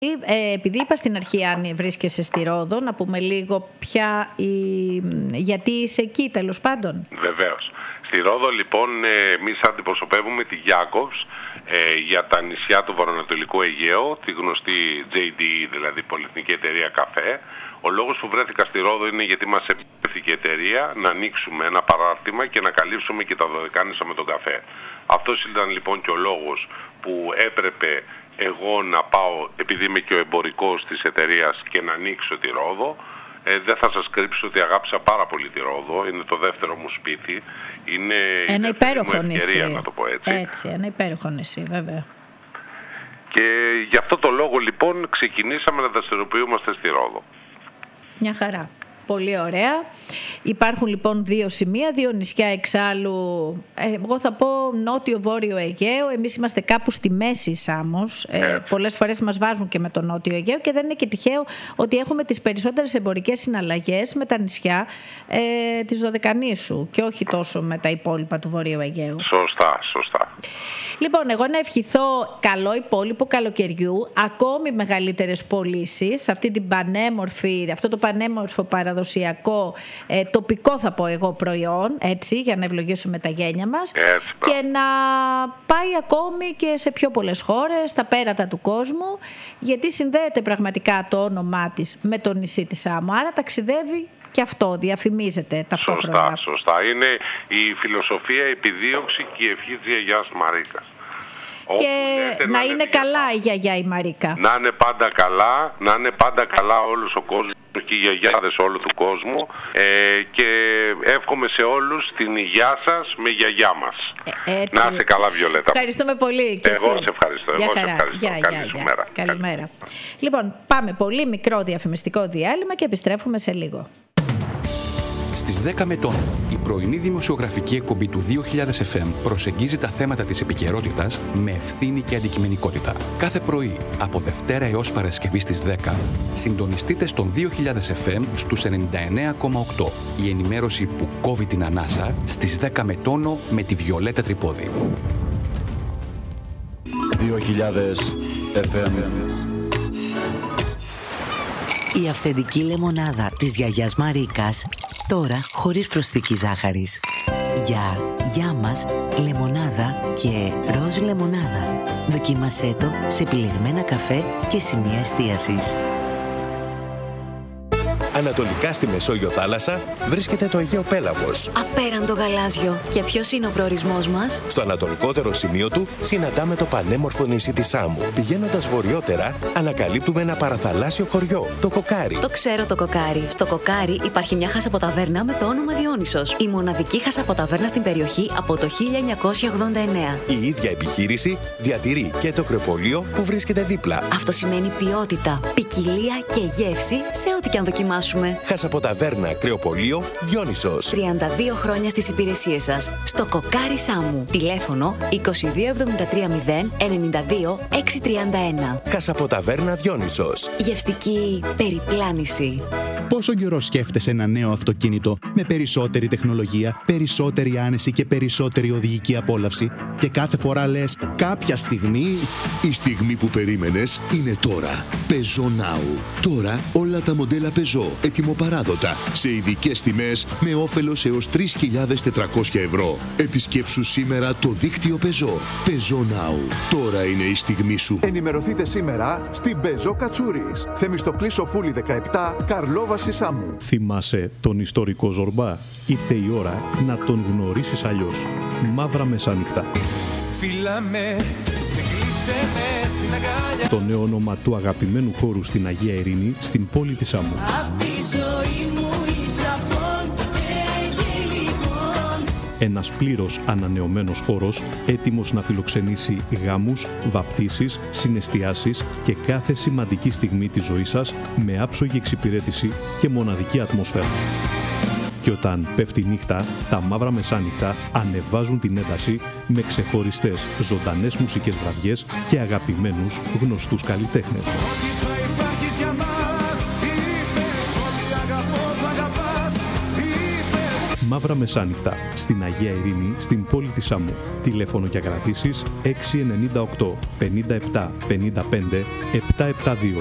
Επειδή είπα στην αρχή, αν βρίσκεσαι στη Ρόδο, να πούμε λίγο γιατί είσαι εκεί, τέλος πάντων. Βεβαίως. Στη Ρόδο, λοιπόν, εμείς αντιπροσωπεύουμε τη Jacobs για τα νησιά του Βορειοανατολικού Αιγαίου, τη γνωστή JDE, δηλαδή Πολυεθνική Εταιρεία Καφέ. Ο λόγος που βρέθηκα στη Ρόδο είναι γιατί μας επιφέρθηκε η εταιρεία να ανοίξουμε ένα παράρτημα και να καλύψουμε και τα Δωδεκάνησα με τον καφέ. Αυτός ήταν λοιπόν και ο λόγος που έπρεπε εγώ να πάω, επειδή είμαι και ο εμπορικός της εταιρείας, και να ανοίξω τη Ρόδο. Δεν θα σας κρύψω ότι αγάπησα πάρα πολύ τη Ρόδο. Είναι το δεύτερο μου σπίτι. Είναι ένα υπέροχο νησί, να το πω έτσι. Έτσι, ένα υπέροχο νησί, βέβαια. Και γι' αυτό το λόγο λοιπόν ξεκινήσαμε να δραστηριοποιούμαστε στη Ρόδο. Μια χαρά. Πολύ ωραία. Υπάρχουν λοιπόν 2 σημεία, 2 νησιά εξάλλου. Εγώ θα πω νότιο-βόρειο Αιγαίο. Εμείς είμαστε κάπου στη μέση Σάμος. Πολλές φορές μας βάζουν και με το νότιο Αιγαίο και δεν είναι και τυχαίο ότι έχουμε τις περισσότερες εμπορικές συναλλαγές με τα νησιά της Δωδεκανήσου και όχι τόσο με τα υπόλοιπα του Βορείου Αιγαίου. Σωστά. Λοιπόν, εγώ να ευχηθώ καλό υπόλοιπο καλοκαιριού, ακόμη μεγαλύτερες πωλήσεις, αυτό το πανέμορφο παραδοσιακό, τοπικό θα πω εγώ προϊόν, έτσι, για να ευλογήσουμε τα γένια μας, και να πάει ακόμη και σε πιο πολλές χώρες, στα πέρατα του κόσμου, γιατί συνδέεται πραγματικά το όνομά της με το νησί της Σάμου, άρα ταξιδεύει και αυτό, διαφημίζεται ταυτόχρονα. Σωστά. Είναι η φιλοσοφία, η επιδίωξη και η ευχή της γιαγιάς Μαρίκας. Και να είναι καλά η γιαγιά η Μαρίκα. Να είναι πάντα καλά όλος ο κόσμος και οι γιαγιάδες όλου του κόσμου, και εύχομαι σε όλους την υγειά σας με γιαγιά μας. Να είσαι καλά, Βιολέτα. Ευχαριστούμε πολύ. Εγώ σε ευχαριστώ. Καλή σου μέρα. Καλημέρα. Λοιπόν, πάμε πολύ μικρό διαφημιστικό διάλειμμα και επιστρέφουμε σε λίγο. Στις 10 Μετών, η πρωινή δημοσιογραφική εκπομπή του 2000 FM προσεγγίζει τα θέματα της επικαιρότητας με ευθύνη και αντικειμενικότητα. Κάθε πρωί, από Δευτέρα έως Παρασκευή στις 10, συντονιστείτε στον 2000 FM στους 99,8. Η ενημέρωση που κόβει την ανάσα στις 10 Μετώνο με τη Βιολέτα Τρυπόδη. 2000 FM. Η αυθεντική λεμονάδα της γιαγιάς Μαρίκας, τώρα χωρίς προσθήκη ζάχαρης. Για μας, λεμονάδα και ροζ λεμονάδα. Δοκίμασέ το σε επιλεγμένα καφέ και σημεία εστίασης. Ανατολικά στη Μεσόγειο θάλασσα βρίσκεται το Αιγαίο Πέλαγος. Απέραντο γαλάζιο. Και ποιος είναι ο προορισμός μας? Στο ανατολικότερο σημείο του συναντάμε το πανέμορφο νησί της Σάμου. Πηγαίνοντας βορειότερα, ανακαλύπτουμε ένα παραθαλάσσιο χωριό, το Κοκάρι. Το ξέρω το Κοκάρι. Στο Κοκάρι υπάρχει μια χασαποταβέρνα με το όνομα Διόνυσος. Η μοναδική χασαποταβέρνα στην περιοχή από το 1989. Η ίδια επιχείρηση διατηρεί και το κρεοπολείο που βρίσκεται δίπλα. Αυτό σημαίνει ποιότητα, ποικιλία και γεύση σε ό,τι και αν δοκιμάσουμε. Χασαποταβέρνα κρεοπολείο Διόνυσος. 32 χρόνια στις υπηρεσίες σας. Στο Κοκάρι Σάμου. Τηλέφωνο 2273 092 631. Χασαποταβέρνα Διόνυσος. Γευστική περιπλάνηση. Πόσο καιρό σκέφτεσαι ένα νέο αυτοκίνητο με περισσότερη τεχνολογία, περισσότερη άνεση και περισσότερη οδηγική απόλαυση, και κάθε φορά λες κάποια στιγμή... Η στιγμή που περίμενες είναι τώρα. Peugeot Now. Τώρα όλα τα μοντέλα Peugeot ετοιμοπαράδοτα σε ειδικές τιμές με όφελος έως 3.400 ευρώ. Επισκέψου σήμερα το δίκτυο Peugeot. Peugeot Now. Τώρα είναι η στιγμή σου. Ενημερωθείτε σήμερα στην Peugeot Κατσούρης. Θεμιστοκλή Σοφούλη 17, Καρλόβαση Σάμου. Θυμάσαι τον ιστορικό Ζορμπά? Ήρθε η ώρα να τον γνωρίσεις αλλιώς. Μαύρα Μεσάνυχτα. Φίλαμε, κλείσε με στην αγκάλια. Το νέο όνομα του αγαπημένου χώρου στην Αγία Ειρήνη, στην πόλη της Σάμου. Απ' τη ζωή μου είσαι αυτόν και λοιπόν. Ένας πλήρως ανανεωμένος χώρος, έτοιμος να φιλοξενήσει γάμους, βαπτίσεις, συναισθιάσεις και κάθε σημαντική στιγμή της ζωής σας με άψογη εξυπηρέτηση και μοναδική ατμόσφαιρα. Και όταν πέφτει νύχτα, τα Μαύρα Μεσάνυχτα ανεβάζουν την ένταση με ξεχωριστές ζωντανές μουσικές βραδιές και αγαπημένους γνωστούς καλλιτέχνες. Μαύρα Μεσάνυχτα, στην Αγία Ειρήνη, στην πόλη της Σάμου. Τηλέφωνο για κρατήσεις 698 57 55 772